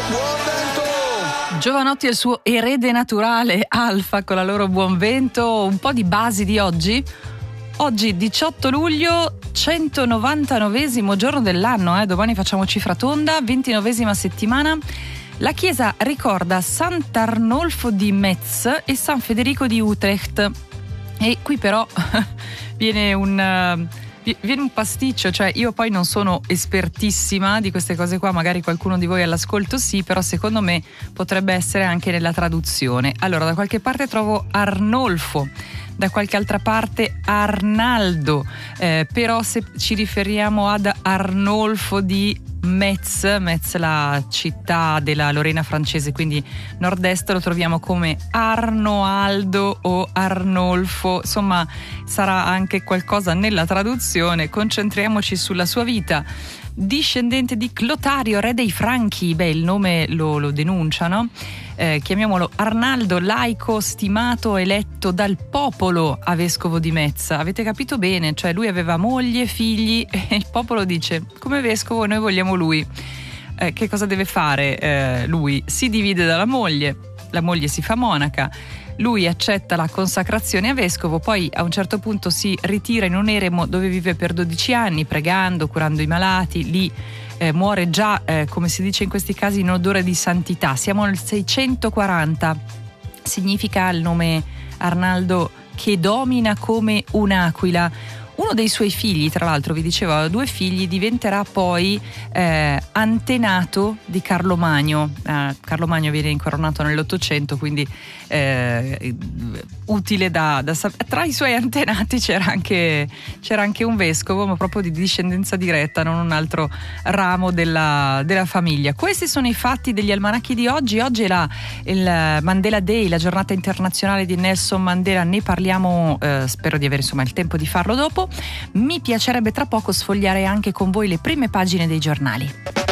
Buon vento! Giovanotti e il suo erede naturale Alfa con la loro Buon Vento. Un po' di basi di oggi. Oggi 18 luglio, 199esimo giorno dell'anno, domani facciamo cifra tonda, 29esima settimana. La chiesa ricorda Sant'Arnolfo di Metz e San Federico di Utrecht. E qui però viene un pasticcio, cioè io poi non sono espertissima di queste cose qua, magari qualcuno di voi all'ascolto sì, però secondo me potrebbe essere anche nella traduzione. Allora, da qualche parte trovo Arnolfo, da qualche altra parte Arnaldo, però se ci riferiamo ad Arnolfo di Metz, la città della Lorena francese, quindi nord-est, lo troviamo come Arnoaldo o Arnolfo, insomma sarà anche qualcosa nella traduzione. Concentriamoci sulla sua vita. Discendente di Clotario, re dei Franchi, il nome lo denuncia, no? Chiamiamolo Arnaldo, laico stimato, eletto dal popolo a vescovo di Metz. Avete capito bene, cioè lui aveva moglie, figli e il popolo dice: come vescovo noi vogliamo lui. Che cosa deve fare lui? Si divide dalla moglie, la moglie si fa monaca, lui accetta la consacrazione a vescovo, poi a un certo punto si ritira in un eremo dove vive per 12 anni pregando, curando i malati. Lì muore già, come si dice in questi casi, in odore di santità. Siamo nel 640, significa il nome Arnaldo che domina come un'aquila. Uno dei suoi figli, tra l'altro vi dicevo, aveva 2 figli, diventerà poi antenato di Carlo Magno. Carlo Magno viene incoronato nell'800, quindi utile da tra i suoi antenati c'era anche un vescovo, ma proprio di discendenza diretta, non un altro ramo della famiglia. Questi sono i fatti degli almanacchi di oggi. Oggi è il Mandela Day, la giornata internazionale di Nelson Mandela. Ne parliamo, spero di avere insomma il tempo di farlo dopo. Mi piacerebbe tra poco sfogliare anche con voi le prime pagine dei giornali.